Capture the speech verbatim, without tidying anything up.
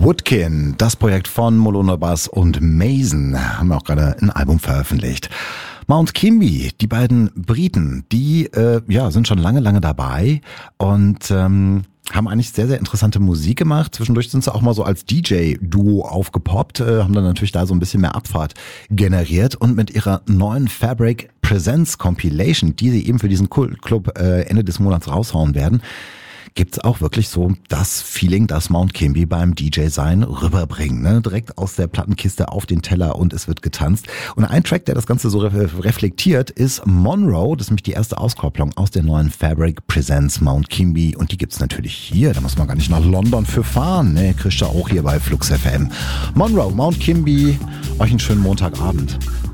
Woodkin, das Projekt von Molona Bass und Mason, haben auch gerade ein Album veröffentlicht. Mount Kimby, die beiden Briten, die äh, ja sind schon lange, lange dabei und ähm, haben eigentlich sehr, sehr interessante Musik gemacht. Zwischendurch sind sie auch mal so als D J-Duo aufgepoppt, äh, haben dann natürlich da so ein bisschen mehr Abfahrt generiert und mit ihrer neuen Fabric Presents Compilation, die sie eben für diesen Club äh, Ende des Monats raushauen werden, gibt's auch wirklich so das Feeling, dass Mount Kimby beim D J-Sein rüberbringen. Ne? Direkt aus der Plattenkiste auf den Teller und es wird getanzt. Und ein Track, der das Ganze so re- reflektiert, ist Monroe. Das ist nämlich die erste Auskopplung aus der neuen Fabric Presents Mount Kimby. Und die gibt's natürlich hier. Da muss man gar nicht nach London für fahren. Ne? Kriegst du auch hier bei Flux F M. Monroe, Mount Kimby. Euch einen schönen Montagabend.